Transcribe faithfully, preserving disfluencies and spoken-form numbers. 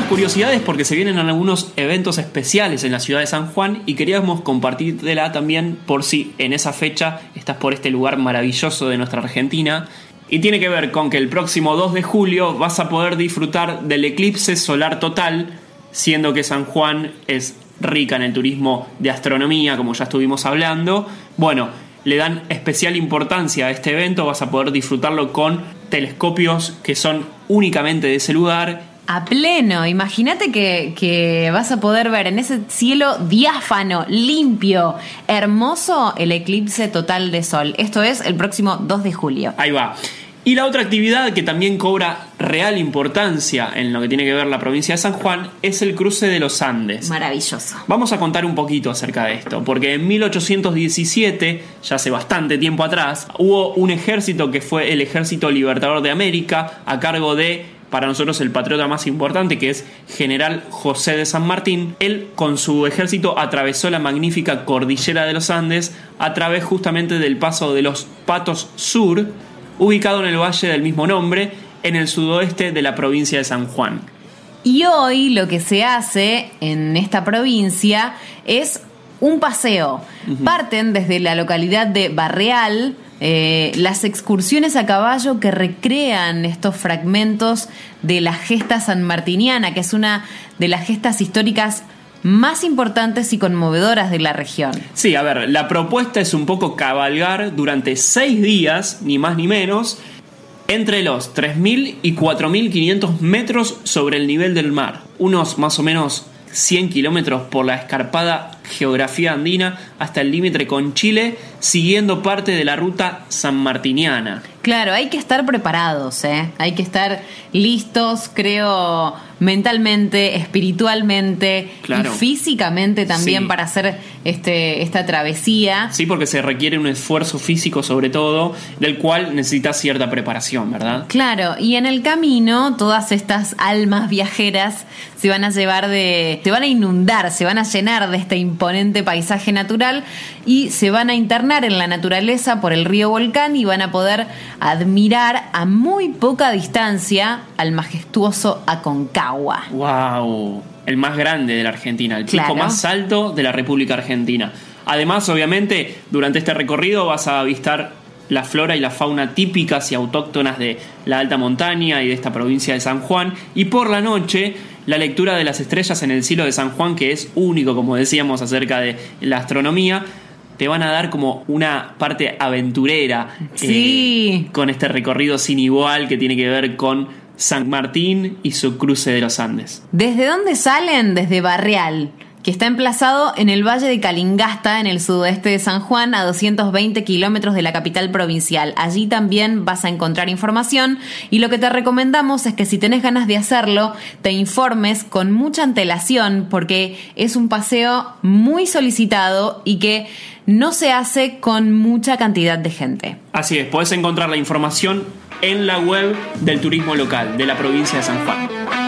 algunas curiosidades porque se vienen algunos eventos especiales en la ciudad de San Juan y queríamos compartírtela también por si en esa fecha estás por este lugar maravilloso de nuestra Argentina. Y tiene que ver con que el próximo dos de julio vas a poder disfrutar del eclipse solar total, siendo que San Juan es rica en el turismo de astronomía, como ya estuvimos hablando. Bueno, le dan especial importancia a este evento, vas a poder disfrutarlo con telescopios que son únicamente de ese lugar. A pleno, imagínate que, que vas a poder ver en ese cielo diáfano, limpio, hermoso, el eclipse total de sol. Esto es el próximo dos de julio. Ahí va. Y la otra actividad que también cobra real importancia en lo que tiene que ver la provincia de San Juan es el cruce de los Andes. Maravilloso. Vamos a contar un poquito acerca de esto, porque en mil ochocientos diecisiete, ya hace bastante tiempo atrás, hubo un ejército que fue el Ejército Libertador de América, a cargo de, para nosotros, el patriota más importante, que es General José de San Martín. Él, con su ejército, atravesó la magnífica cordillera de los Andes a través justamente del paso de los Patos Sur, ubicado en el valle del mismo nombre, en el sudoeste de la provincia de San Juan. Y hoy lo que se hace en esta provincia es un paseo. Uh-huh. Parten desde la localidad de Barreal eh, las excursiones a caballo que recrean estos fragmentos de la gesta sanmartiniana, que es una de las gestas históricas más importantes y conmovedoras de la región. Sí, a ver, la propuesta es un poco cabalgar durante seis días, ni más ni menos, entre los tres mil y cuatro mil quinientos metros sobre el nivel del mar. Unos más o menos cien kilómetros por la escarpada geografía andina hasta el límite con Chile, siguiendo parte de la ruta sanmartiniana. Claro, hay que estar preparados, ¿eh? Hay que estar listos, creo, mentalmente, espiritualmente, claro, y físicamente también, sí, para hacer este, esta travesía. Sí, porque se requiere un esfuerzo físico sobre todo, del cual necesitas cierta preparación, ¿verdad? Claro, y en el camino todas estas almas viajeras se van a llevar de... se van a inundar, se van a llenar de este imponente paisaje natural y se van a internar en la naturaleza por el río Volcán y van a poder admirar a muy poca distancia al majestuoso Aconcagua. ¡Wow! El más grande de la Argentina, el pico, claro, más alto de la República Argentina. Además, obviamente, durante este recorrido vas a avistar la flora y la fauna típicas y autóctonas de la alta montaña y de esta provincia de San Juan. Y por la noche, la lectura de las estrellas en el cielo de San Juan, que es único, como decíamos, acerca de la astronomía. Te van a dar como una parte aventurera, sí, eh, con este recorrido sin igual que tiene que ver con San Martín y su cruce de los Andes. ¿Desde dónde salen? Desde Barreal, que está emplazado en el valle de Calingasta, en el sudoeste de San Juan, a doscientos veinte kilómetros de la capital provincial. Allí también vas a encontrar información y lo que te recomendamos es que si tenés ganas de hacerlo, te informes con mucha antelación, porque es un paseo muy solicitado y que no se hace con mucha cantidad de gente. Así es, podés encontrar la información en la web del turismo local de la provincia de San Juan.